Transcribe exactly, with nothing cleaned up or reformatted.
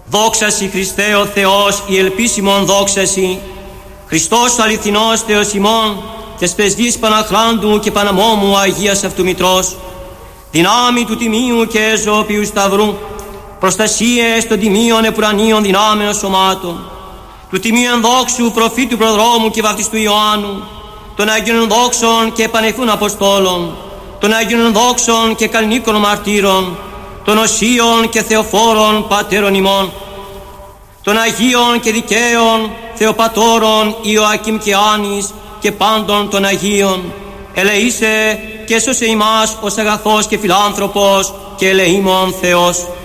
Δόξασι Χριστέ ο Θεός, η ελπίσιμον δόξασι. Χριστός ο αληθινός Θεός ημών, τες πρεσβείς Παναχράντου και Παναμόμου Αγίας Αυτού Μητρός, δυνάμει του τιμίου και ζωοποιού σταυρού, προστασίες των τιμίων επουρανίων δυνάμεων σωμάτων, του τιμίου ενδόξου προφήτου προδρόμου και βαπτιστού Ιωάννου, των Αγίων δόξων και επανεφούν Αποστόλων, των Αγίων δόξων και καλλινίκων μαρτύρων, των οσίων και θεοφόρων πατέρων ημών, των Αγίων και δικαίων Θεοπατώρων Ιωακήμ και Άνης και πάντων των Αγίων, ελεήσε και σώσε ημάς ως αγαθός και φιλάνθρωπος και ελεήμων Θεός.